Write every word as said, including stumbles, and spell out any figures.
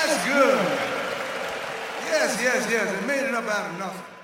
That's good. Yes, yes, yes. It made it up out of nothing.